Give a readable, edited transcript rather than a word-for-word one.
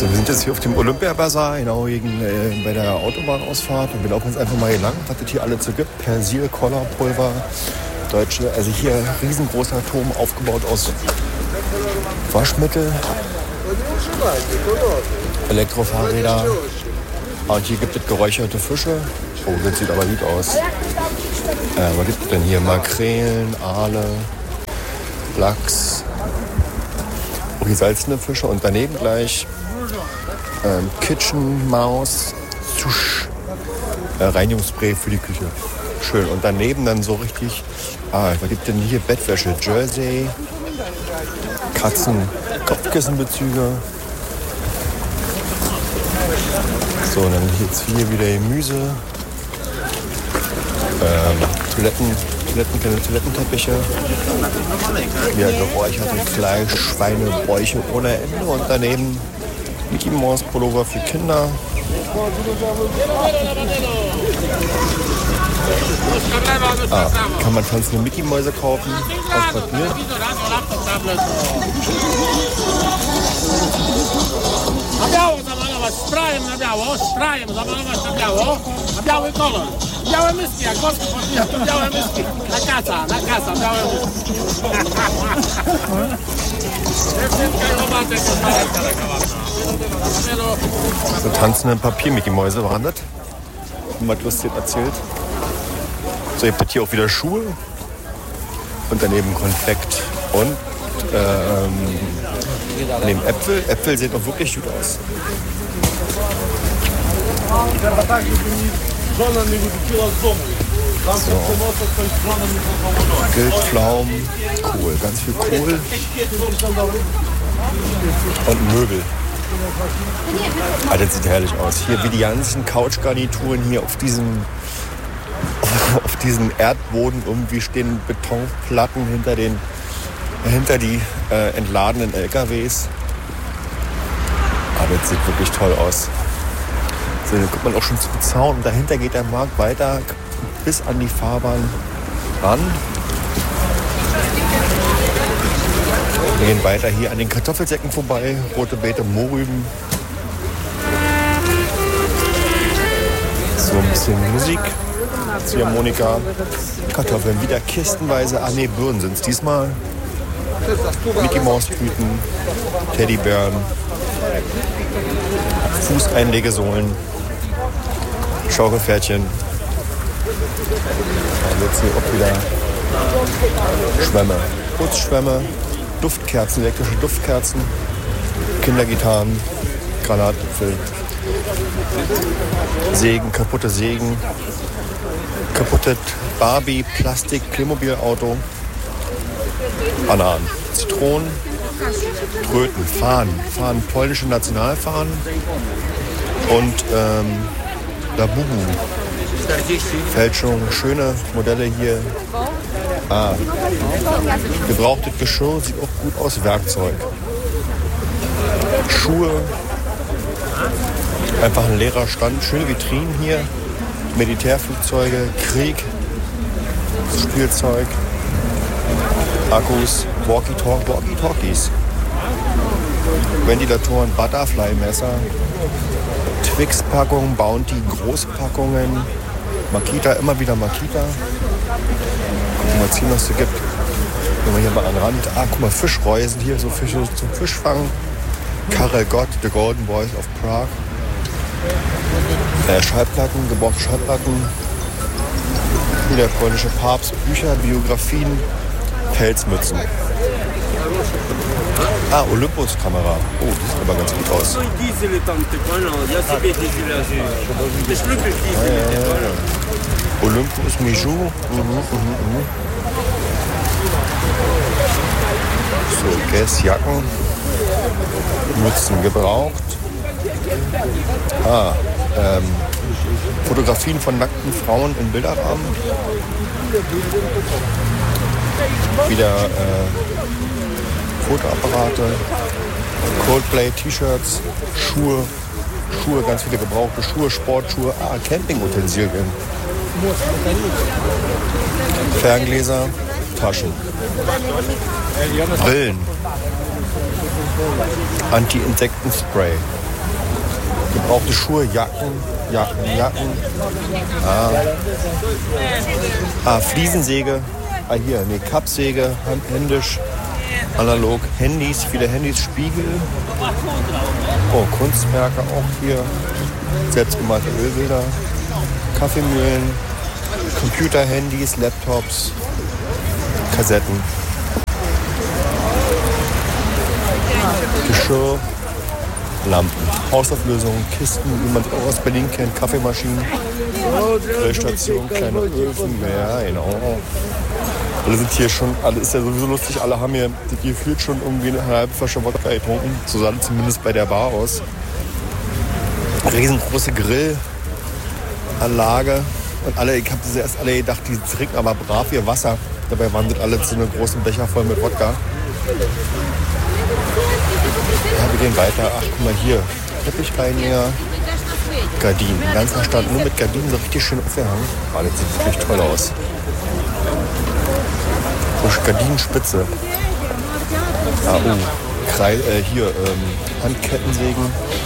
So, wir sind jetzt hier auf dem Olympia-Bazar, genau bei der Autobahnausfahrt. Und wir laufen jetzt einfach mal hier lang, was es hier alles so gibt. Persil, Colorpulver, deutsche, also hier riesengroßer Turm aufgebaut aus Waschmittel, Elektrofahrräder. Und hier gibt es geräucherte Fische. Oh, das sieht aber gut aus. Was gibt es denn hier? Makrelen, Aale, Lachs. Oh, hier salzene Fische und daneben gleich Kitchen Maus, Sush, Reinigungsspray für die Küche. Schön. Und daneben dann so richtig, was gibt denn hier? Bettwäsche, Jersey, Katzen, Kopfkissenbezüge. So, und dann jetzt hier wieder Gemüse, Toilettenteppiche, ja, geräuchertes Fleisch, Schweine, Bäuche ohne Ende und daneben Mickey Mouse Pullover für Kinder. Kann man tanzende Mickey Mäuse kaufen aus Papier. Białe myski, jak gorzko podbija, to białe myski. Na kasa, białe myski. So tanzende Papier-Mickey-Mäuse waren das. Jemand lustig erzählt. So, ihr habt hier auch wieder Schuhe. Und daneben Konfekt. Und neben Äpfel. Äpfel sehen auch wirklich gut aus. So. Wildpflaumen, Kohl, ganz viel Kohl und Möbel. Das sieht herrlich aus. Hier wie die ganzen Couchgarnituren hier auf diesem Erdboden irgendwie stehen Betonplatten hinter die entladenen LKWs. Aber das sieht wirklich toll aus. So, dann kommt man auch schon zum Zaun und dahinter geht der Markt weiter bis an die Fahrbahn ran. Wir gehen weiter hier an den Kartoffelsäcken vorbei, rote Beete, Mohrrüben. So ein bisschen Musik, Ziehharmonika, Kartoffeln, wieder kistenweise. Birnen sind es diesmal. Mickey Maus Tüten, Teddybären, Fußeinlegesohlen, Schaukelpferdchen. Dann jetzt hier auch wieder Schwämme, Putzschwämme, Duftkerzen, elektrische Duftkerzen, Kindergitarren, Granatäpfel, Sägen, kaputte Barbie, Plastik, Playmobil-Auto, Bananen, Zitronen, Tröten, Fahnen, polnische Nationalfahnen und Labubu. Fälschung, schöne Modelle hier. Gebrauchtes Geschirr, sieht auch gut aus, Werkzeug. Schuhe, einfach ein leerer Stand, schöne Vitrinen hier. Militärflugzeuge, Krieg, Spielzeug, Akkus, Walkie-Talkies, Ventilatoren, Butterfly-Messer, Twix-Packungen, Bounty, Großpackungen, Makita, immer wieder Makita. Gucken wir mal, was hier noch so gibt. Gehen wir hier mal an den Rand. Guck mal, Fischreusen hier, so Fische zum Fischfangen. Karel Gott, The Golden Boys of Prague. Schallplatten, gebrauchte Schallplatten. Hier der polnische Papst, Bücher, Biografien, Pelzmützen. Olympus-Kamera. Oh, die sieht aber ganz gut aus. Olympus, Mijou. So, Guess, Jacken, Mützen gebraucht. Fotografien von nackten Frauen in Bilderrahmen. Wieder Fotoapparate, Coldplay, T-Shirts, Schuhe, ganz viele gebrauchte Schuhe, Sportschuhe, Campingutensilien, Ferngläser, Taschen, Brillen, Anti-Insektenspray, Gebrauchte Schuhe, Jacken. Fliesensäge. Hier, Kappsäge, händisch, analog. Handys, viele Handys, Spiegel. Oh, Kunstwerke auch hier. Selbstgemalte Ölbilder. Kaffeemühlen. Computer-Handys, Laptops. Kassetten. Geschirr. Lampen, Hausauflösungen, Kisten, wie man es auch aus Berlin kennt, Kaffeemaschinen, Grillstation, kleine Öfen, ja, genau. Alle sind hier schon, ist ja sowieso lustig, alle haben hier gefühlt schon irgendwie eine halbe Flasche Wodka getrunken, so sah das zumindest bei der Bar aus. Riesengroße Grillanlage und ich habe erst alle gedacht, die trinken aber brav ihr Wasser. Dabei waren das alle zu einem großen Becher voll mit Wodka. Ja, wir gehen weiter. Ach, guck mal hier. Teppichreiniger. Gardinen. Den ganzen Stand nur mit Gardinen, so richtig schön aufgehangen. Ah, das sieht wirklich toll aus. So Gardinenspitze. Handkettensägen.